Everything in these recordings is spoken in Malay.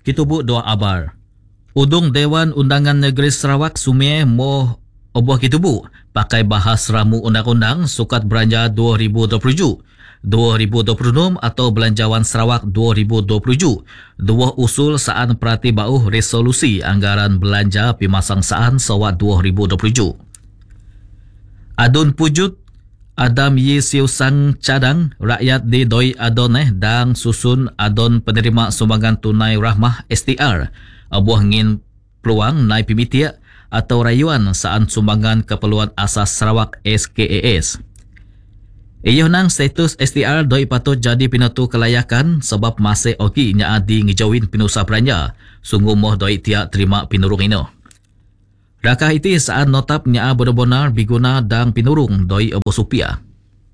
Kitubu dua abar. Udung Dewan Undangan Negeri Sarawak Sumie Moh Obuh Kitubu pakai bahas ramu undang-undang Sukat Belanja 2027, 2026 atau Belanjawan Sarawak 2027. Dua usul saan perati bauh resolusi anggaran belanja pimasang saan sawat 2027. Adun pujut Adam Yi Siu Sang Cadang rakyat di Doi Adon dang susun adon penerima sumbangan tunai rahmah STR abuah ngin peluang naik pimitia atau rayuan saan sumbangan keperluan asas Sarawak SKAS. Iyo nang status STR doi patut jadi pinatu kelayakan sebab masih oki nya adi ngejauhin pinusa belanja sungguh moh doi tiak terima pinurung ino. Rakah iti saan notap nya benar-benar biguna dang pinurung doi obo supia.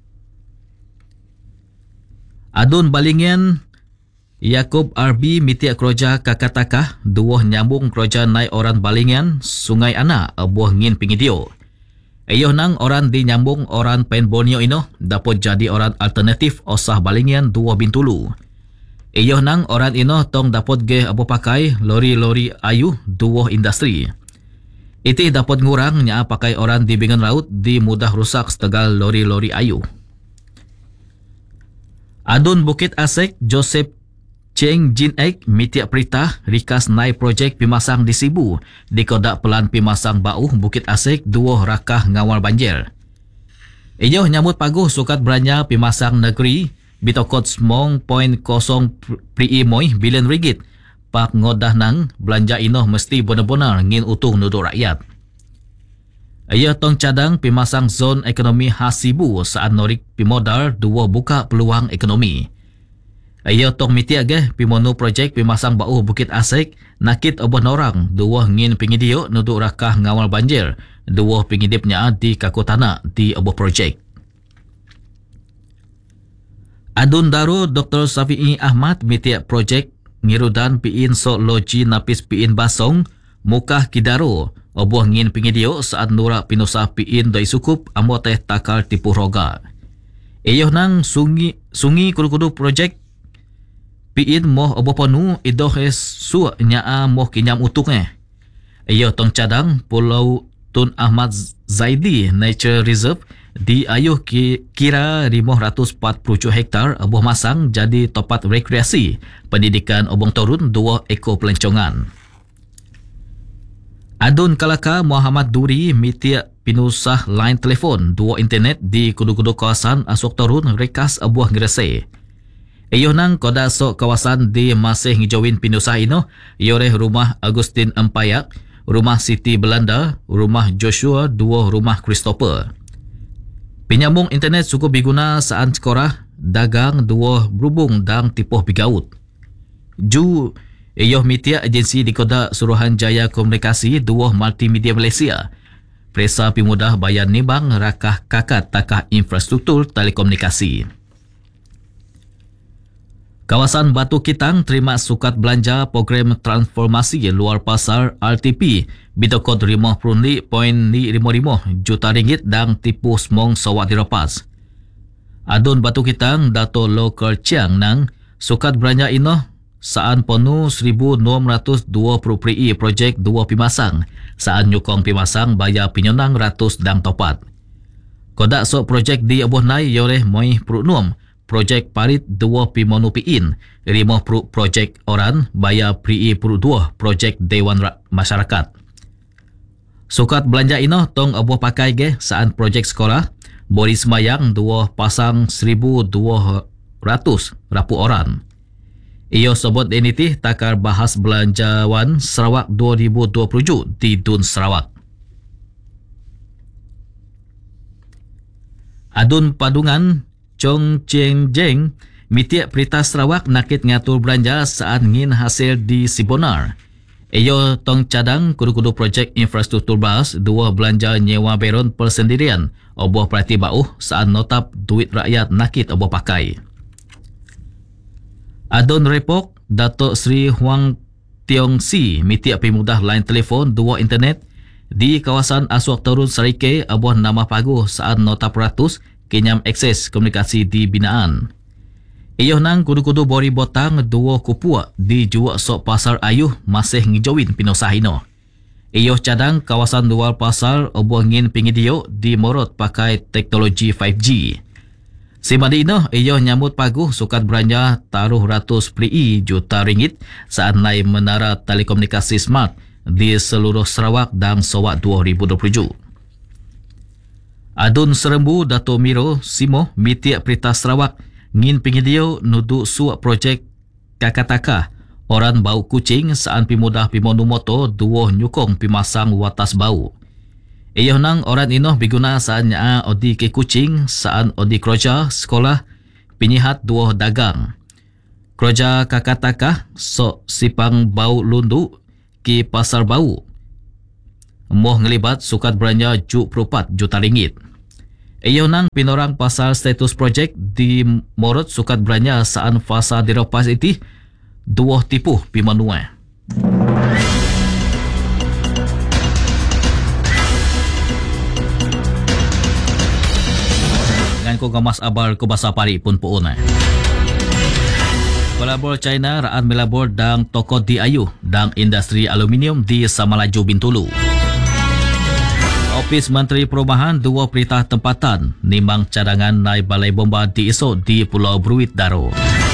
Adun Balingian Yakub RB mitiak kroja kakatakah duoh nyambung kroja naik orang Balingian Sungai Ana abuah ngin pingidio. Ayoh nang orang di nyambung orang Pen Borneo ino dapat jadi orang alternatif osah Balingian dua Bintulu. Ayoh nang orang ino tong dapat ge abu pakai lori-lori ayu dua industri. Iti dapat ngurang nya pakai orang di bingan laut di mudah rusak setegal lori-lori ayu. Adun Bukit Asek Joseph Cheng Jin Ek mitiak perintah rikas naik projek pimasang di Sibu di kodak pelan pimasang bauh Bukit Asek dua rakah ngawal banjir. Iyoh nyambut paguh sukat belanja pimasang negeri bitokot semong poin kosong pri-moy bilion ringgit. Pak ngodah nang belanja inoh mesti benar-benar ngin utung nuduk rakyat. Ia tong cadang pimasang zon ekonomi khas Sibu saat norik pimodal dua buka peluang ekonomi. Ia tong mitiak ge pimonu projek pimasang bauh Bukit Asek nakit obon orang dua ngin pingidio nuduk rakah ngawal banjir dua pingidipnya di kakutana di oboh projek. Adun Daru Dr. Safi'i Ahmad mitiak projek ngirudan piin sok loji napis piin basong mukah kidaro obuh ngin pingidio saat nurak pinusah piin doi sukup amo teh takal tipu roga. Iyoh nang sungi kudu-kudu projek piin moh obuh ponu idoh es su nyaa moh kinyam utuknya. Iyoh tong cadang Pulau Tun Ahmad Zaidi Nature Reserve di ayuh kira 540 hektar obuh masang jadi tempat rekreasi pendidikan obong torun dua eko pelancongan. Adun Kalaka Muhammad Duri mitiak pinusah line telefon dua internet di kudu-kudu kawasan asok torun rekas abuah ngerese. Iyoh nang koda sok kawasan di masih ngijauin pinusah ino yoreh rumah Agustin Empayak, rumah Siti Belanda, rumah Joshua, dua rumah Christopher. Penyambung internet cukup diguna saat sekolah, dagang, dua berhubung dan tipuh bigaut. Ju, iyoh mitiak agensi di Kodak Suruhanjaya Komunikasi dua Multimedia Malaysia. Presa pimudah bayan nimbang rakah kakat takah infrastruktur telekomunikasi. Kawasan Batu Kitang terima sukat belanja program transformasi luar pasar RTP bitokot 50.55 juta ringgit dan tipu semong sawat dilepas. Adun Batu Kitang Dato Lokal Chiang nang sukat belanja ino saan ponu 1,620 pri projek dua pimasang saan nyukong pimasang bayar pinyonang ratus dan topat. Kodak sok projek di abuh nai yoreh moi perutnum projek parit dua pimonu piin, 50 projek orang bayar pri perut dua projek Dewan Masyarakat. Sukat belanja ino tong abuh pakai ge saan projek sekolah, bori semayang dua pasang 1,200 rapu orang. Iyo sebut ini takar bahas belanjawan Sarawak 2027 di Dun Sarawak. Adun Padungan Chong Cheng Jeng mitiak perintah Sarawak nakit ngatur belanja saat ngin hasil di Sibonar. Iyo tong cadang kudu-kudu projek infrastruktur bas dua belanja nyewa beron persendirian obuh perhati bauh saat notap duit rakyat nakit obuh pakai. Adun Repok Datuk Sri Huang Tiong Si mitiak pimudah line telefon dua internet di kawasan Aswak Torun Sarike obuh nama paguh saat notap ratus kenyam akses komunikasi di binaan. Iyo nang kudu-kudu bori botang dua kupua di jual sok pasar ayuh masih ngijawin pinosahino. Iyo cadang kawasan luar pasar obuh ngin pingidio di morot pakai teknologi 5G. Simadi ino iyo nyambut paguh sukat belanja taruh ratus peri juta ringgit saat naik menara telekomunikasi smart di seluruh Sarawak dan Sarawak 2027. Adun Serembu Dato' Miro Simo Mitiak Perintah Sarawak ngin pingidio nudu suak projek kakataka orang bau kucing saan pimudah pimonu moto duo nyukong pimasang watas bau. Iyo nang orang ino biguna saan nya odi ke kucing saan odi kerja sekolah pinyihat duo dagang. Kerja kakataka sok sipang bau lundu ki pasar bau. Moh ngelibat sukat belanja 24 juta ringgit. Iyo nang pinorang pasal status projek di Morot sukat belanja saan fasa direpas iti dua tipu pimanua. Dengan ko gamas abar ko basa pari pun puuna. Kolabor China raan melabor dang toko di ayu dang industri aluminium di Samalaju Bintulu. Ofis Menteri Perumahan dua perintah tempatan nimbang cadangan naik balai bomba di esok di Pulau Bruit Daro.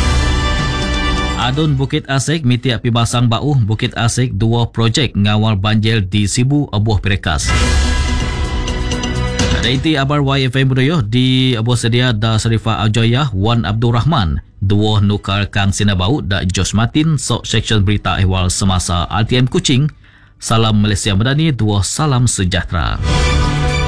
Adun Bukit Asik mitiak pibasang bau Bukit Asik dua projek ngawal banjir di Sibu Abuh Perekas. Reiti abar YFM Budoyo di Abuh Sedia da Serifah Ajoyah Wan Abdul Rahman dua nukar Kang Sinabau da Josh Martin sok seksyen berita ehwal semasa RTM Kuching. Salam Malaysia Madani, dua salam sejahtera.